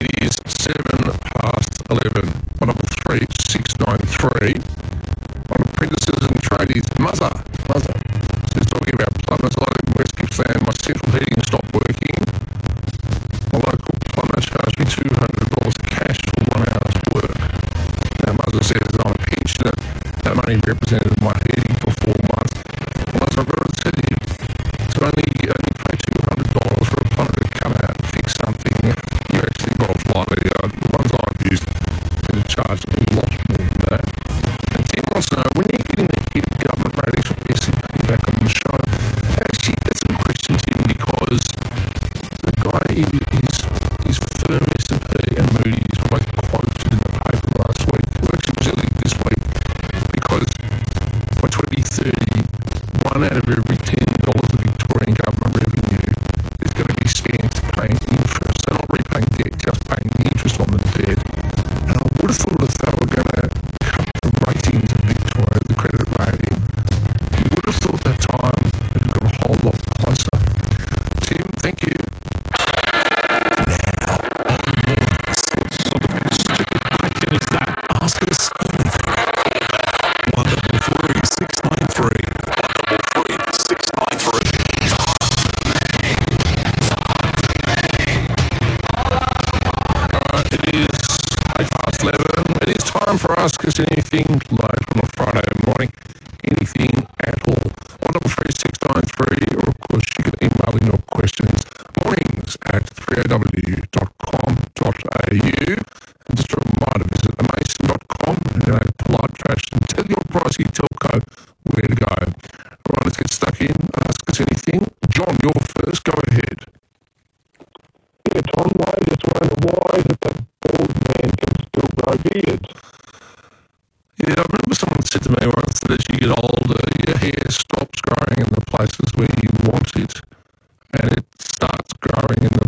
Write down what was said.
is 11:07. 133693. On apprentices and tradies. Muzzer. She's talking about plumbers. I live in West Gippsland. My central heating stopped working. My local plumber charged me $200 cash for 1 hour's work. Now, Muzzer says I'm a pensioner. That money represented my heating for 4 months. Muzzer, I've got to tell you, to only pay $200 for a plumber to come out and fix something, you actually roll slightly. The ones I've used tend to charge a lot more than that. And Tim wants to know, when you're getting the hit government ratings from SCP back on the show, actually, that's a question, Tim, because the guy is firm S&P and Moody's were both quoted in the paper last week. Well, actually, was early this week, because by 2030, 1 out of every $10 of Victorian government revenue is going to be spent paying interest. So not repaying debt, just paying the interest on the debt. And I would have thought if they were going to cut the ratings of Victoria, the credit rating, you would have thought that time had got a whole lot closer. Tim, thank you. Ask us anything. 133 It is 11:08. It is time for Ask Us Anything live on a Friday morning. Anything at all. 133 or of course you can email in your questions mornings@3aw.com.au. And just a reminder, visit amason.com and in a polite fashion tell your pricey telco where to go. Alright, let's get stuck in. Ask Us Anything. John, you're first. Go ahead. Yeah, Tom, I just wonder why is it that bald man can still grow beards? Yeah, I remember someone said to me once that as you get older, your hair stops growing in the places where you want it, and it starts growing in the